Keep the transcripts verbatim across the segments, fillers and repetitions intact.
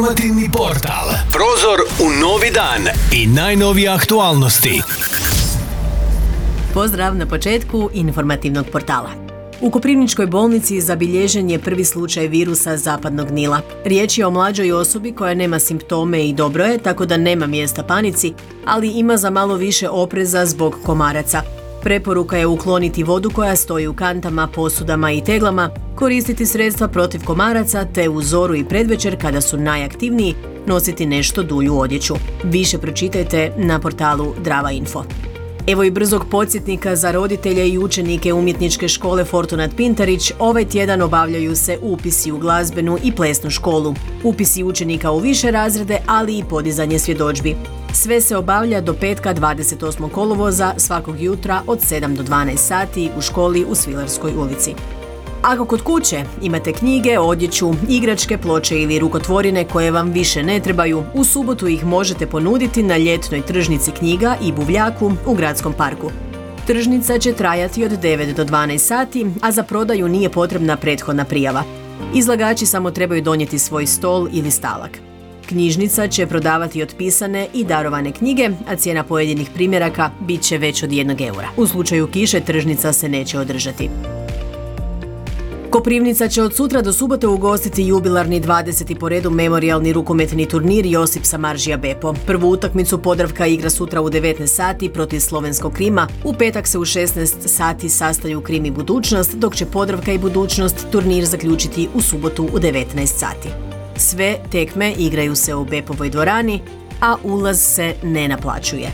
Informativni portal. Prozor u novi dan i najnovije aktualnosti. Pozdrav na početku informativnog portala. U Koprivničkoj bolnici zabilježen je prvi slučaj virusa zapadnog Nila. Riječ je o mlađoj osobi koja nema simptome i dobro je, tako da nema mjesta panici, ali ima za malo više opreza zbog komaraca. Preporuka je ukloniti vodu koja stoji u kantama, posudama i teglama, koristiti sredstva protiv komaraca te u zoru i predvečer kada su najaktivniji nositi nešto dulju odjeću. Više pročitajte na portalu Drava Info. Evo i brzog podsjetnika za roditelje i učenike umjetničke škole Fortunat Pintarić. Ovaj tjedan obavljaju se upisi u glazbenu i plesnu školu, upisi učenika u više razrede, ali i podizanje svjedodžbi. Sve se obavlja do petka dvadeset osmog kolovoza svakog jutra od sedam do dvanaest sati u školi u Svilarskoj ulici. Ako kod kuće imate knjige, odjeću, igračke, ploče ili rukotvorine koje vam više ne trebaju, u subotu ih možete ponuditi na ljetnoj tržnici knjiga i buvljaku u Gradskom parku. Tržnica će trajati od devet do dvanaest sati, a za prodaju nije potrebna prethodna prijava. Izlagači samo trebaju donijeti svoj stol ili stalak. Knjižnica će prodavati otpisane i darovane knjige, a cijena pojedinih primjeraka bit će već od jednog eura. U slučaju kiše tržnica se neće održati. Koprivnica će od sutra do subote ugostiti jubilarni dvadeseti po redu memorijalni rukometni turnir Josip Samardžija Bepo. Prvu utakmicu Podravka igra sutra u devetnaest sati protiv slovenskog Krima. U petak se u šesnaest sati sastaju Krim i Budućnost, dok će Podravka i Budućnost turnir zaključiti u subotu u devetnaest sati. Sve tekme igraju se u Bepovoj dvorani, a ulaz se ne naplaćuje.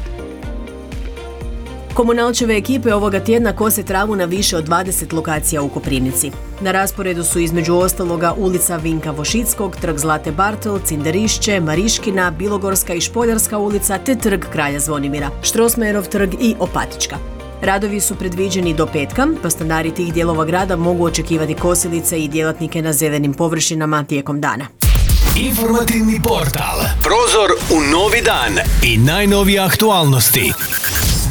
Komunalčeve ekipe ovoga tjedna kose travu na više od dvadeset lokacija u Koprivnici. Na rasporedu su između ostaloga ulica Vinka Vošickog, trg Zlate Bartl, Cinderišće, Mariškina, Bilogorska i Špoljarska ulica te trg Kralja Zvonimira, Štrosmajerov trg i Opatička. Radovi su predviđeni do petka, pa stanari tih dijelova grada mogu očekivati kosilice i djelatnike na zelenim površinama tijekom dana. Informativni portal. Prozor u novi dan i najnovije aktualnosti.